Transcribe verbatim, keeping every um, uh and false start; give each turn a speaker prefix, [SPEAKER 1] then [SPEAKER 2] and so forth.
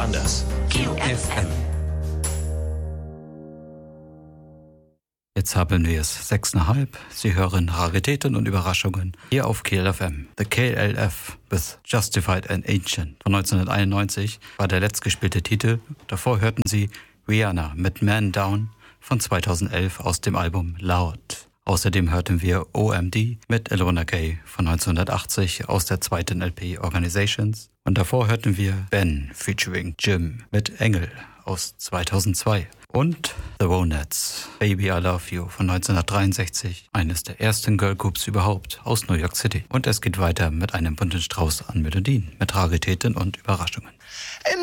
[SPEAKER 1] anders. Q F M.
[SPEAKER 2] Jetzt haben wir es sechseinhalb. Sie hören Raritäten und Überraschungen hier auf K L F M. The K L F with Justified and Ancient von neunzehnhunderteinundneunzig war der letztgespielte Titel. Davor hörten Sie Rihanna mit Man Down von zweitausendelf aus dem Album Loud. Außerdem hörten wir O M D mit Ilona Gay von neunzehnhundertachtzig aus der zweiten L P Organizations. Und davor hörten wir Ben featuring Jim mit Engel aus zweitausendzwei. Und The Ronettes, Baby I Love You von neunzehnhundertdreiundsechzig, eines der ersten Girlgroups überhaupt aus New York City. Und es geht weiter mit einem bunten Strauß an Melodien, mit Raritäten und Überraschungen.
[SPEAKER 3] In